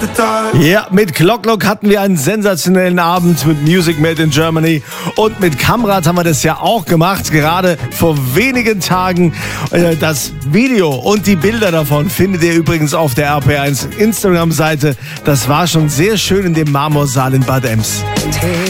Ja, mit Clock hatten wir einen sensationellen Abend mit Music Made in Germany. Und mit Kamrat haben wir das ja auch gemacht, gerade vor wenigen Tagen. Das Video und die Bilder davon findet ihr übrigens auf der RP1 Instagram-Seite. Das war schon sehr schön in dem Marmorsaal in Bad Ems.